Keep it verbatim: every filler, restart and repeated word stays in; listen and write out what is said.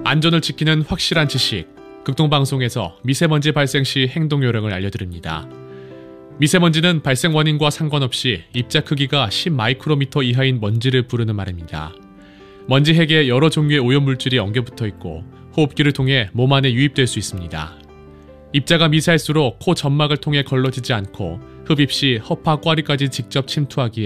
안전을 지키는 확실한 지식, 극동방송에서 미세먼지 발생 시 행동 요령을 알려드립니다. 미세먼지는 발생 원인과 상관없이 입자 크기가 십 마이크로미터 이하인 먼지를 부르는 말입니다. 먼지 핵에 여러 종류의 오염물질이 엉겨붙어 있고 호흡기를 통해 몸 안에 유입될 수 있습니다. 입자가 미세할수록 코 점막을 통해 걸러지지 않고 흡입 시 허파 꽈리까지 직접 침투하기에